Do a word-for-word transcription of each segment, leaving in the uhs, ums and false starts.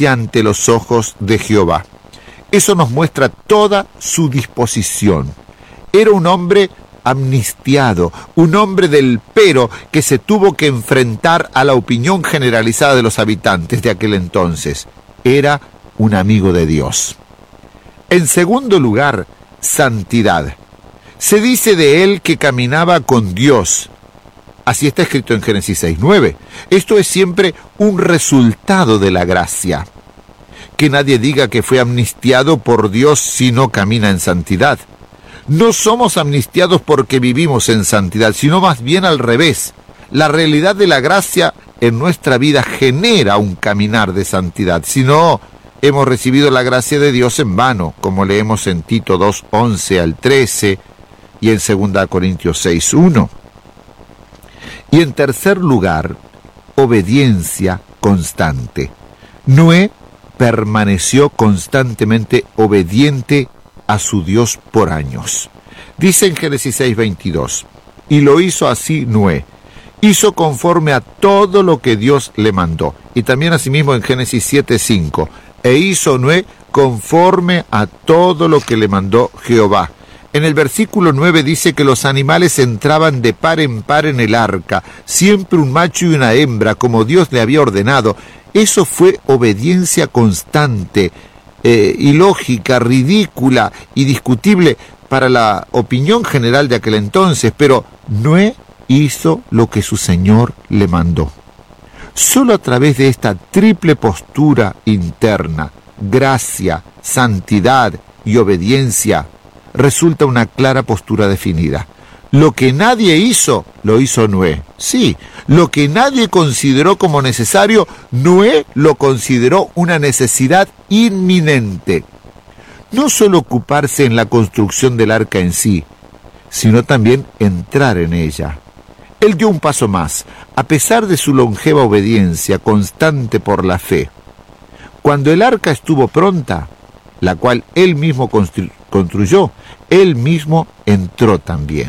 gracia ante los ojos de Jehová. Eso nos muestra toda su disposición. Era un hombre amnistiado, un hombre del pero que se tuvo que enfrentar a la opinión generalizada de los habitantes de aquel entonces. Era un amigo de Dios. En segundo lugar, santidad. Se dice de él que caminaba con Dios. Así está escrito en Génesis seis nueve. Esto es siempre un resultado de la gracia. Que nadie diga que fue amnistiado por Dios si no camina en santidad. No somos amnistiados porque vivimos en santidad, sino más bien al revés. La realidad de la gracia en nuestra vida genera un caminar de santidad. Si no, hemos recibido la gracia de Dios en vano, como leemos en Tito dos once al trece y en segunda Corintios seis uno. Y en tercer lugar, obediencia constante. Noé permaneció constantemente obediente a su Dios por años. Dice en Génesis seis veintidós, y lo hizo así Noé. Hizo conforme a todo lo que Dios le mandó. Y también asimismo en Génesis siete cinco, e hizo Noé conforme a todo lo que le mandó Jehová. En el versículo nueve dice que los animales entraban de par en par en el arca, siempre un macho y una hembra, como Dios le había ordenado. Eso fue obediencia constante, eh, ilógica, ridícula y discutible para la opinión general de aquel entonces, pero Noé hizo lo que su Señor le mandó. Solo a través de esta triple postura interna, gracia, santidad y obediencia, resulta una clara postura definida. Lo que nadie hizo, lo hizo Noé. Sí, lo que nadie consideró como necesario, Noé lo consideró una necesidad inminente. No solo ocuparse en la construcción del arca en sí, sino también entrar en ella. Él dio un paso más, a pesar de su longeva obediencia constante por la fe. Cuando el arca estuvo pronta, la cual él mismo constru- construyó, él mismo entró también.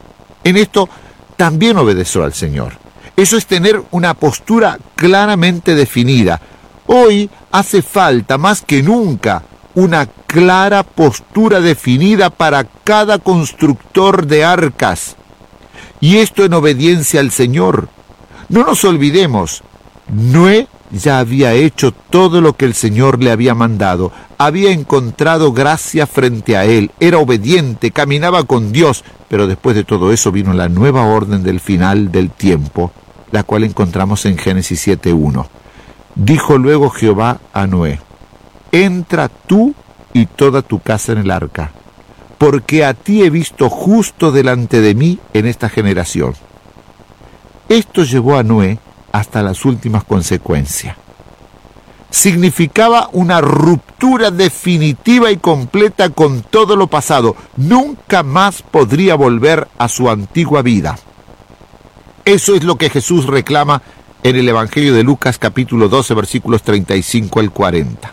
En esto también obedeció al Señor. Eso es tener una postura claramente definida. Hoy hace falta más que nunca una clara postura definida para cada constructor de arcas. Y esto en obediencia al Señor. No nos olvidemos, Noé ya había hecho todo lo que el Señor le había mandado. Había encontrado gracia frente a él. Era obediente, caminaba con Dios. Pero después de todo eso vino la nueva orden del final del tiempo, la cual encontramos en Génesis siete uno. Dijo luego Jehová a Noé, entra tú y toda tu casa en el arca, porque a ti he visto justo delante de mí en esta generación. Esto llevó a Noé hasta las últimas consecuencias. Significaba una ruptura definitiva y completa con todo lo pasado. Nunca más podría volver a su antigua vida. Eso es lo que Jesús reclama en el Evangelio de Lucas capítulo doce, versículos treinta y cinco al cuarenta.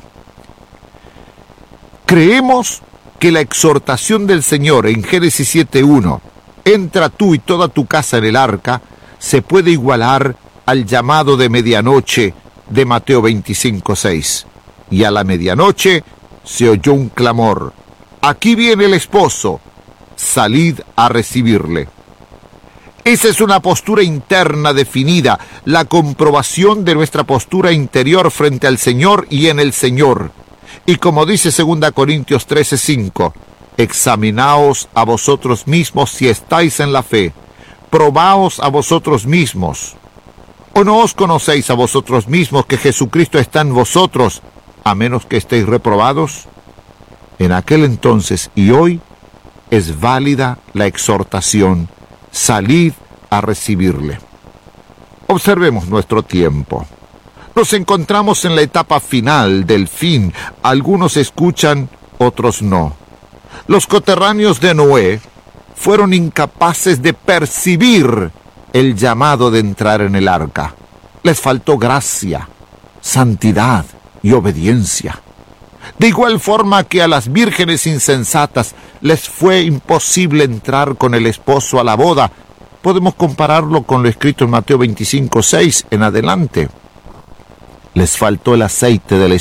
Creemos que la exhortación del Señor en Génesis siete uno, entra tú y toda tu casa en el arca, se puede igualar al llamado de medianoche de Mateo veinticinco seis. Y a la medianoche se oyó un clamor, aquí viene el esposo, salid a recibirle. Esa es una postura interna definida, la comprobación de nuestra postura interior frente al Señor y en el Señor. Y como dice segunda Corintios trece cinco, examinaos a vosotros mismos si estáis en la fe, probaos a vosotros mismos. ¿O no os conocéis a vosotros mismos que Jesucristo está en vosotros, a menos que estéis reprobados? En aquel entonces y hoy es válida la exhortación, salid a recibirle. Observemos nuestro tiempo. Nos encontramos en la etapa final del fin. Algunos escuchan, otros no. Los coterráneos de Noé fueron incapaces de percibir el llamado de entrar en el arca. Les faltó gracia, santidad y obediencia. De igual forma que a las vírgenes insensatas les fue imposible entrar con el esposo a la boda, podemos compararlo con lo escrito en Mateo veinticinco seis en adelante. Les faltó el aceite del